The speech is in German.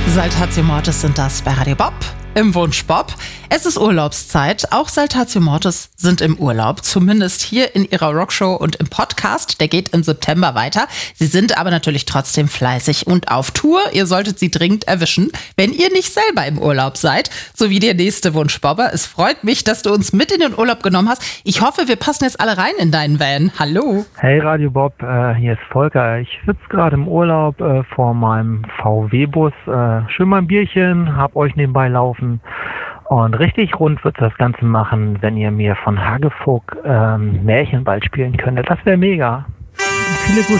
Saltatio Mortis sind das bei Radio Bob im Wunsch Bob. Es ist Urlaubszeit. Auch Saltatio Mortis sind im Urlaub. Zumindest hier in ihrer Rockshow und im Podcast. Der geht im September weiter. Sie sind aber natürlich trotzdem fleißig und auf Tour. Ihr solltet sie dringend erwischen, wenn ihr nicht selber im Urlaub seid. So wie der nächste Wunsch Bobber. Es freut mich, dass du uns mit in den Urlaub genommen hast. Ich hoffe, wir passen jetzt alle rein in deinen Van. Hallo. Hey Radio Bob, hier ist Volker. Ich sitze gerade im Urlaub vor meinem VW-Bus. Schön mal ein Bierchen, hab euch nebenbei laufen. Und richtig rund wird das Ganze machen, wenn ihr mir von Hagefuck Märchenwald spielen könntet. Das wäre mega. Viele Grüße.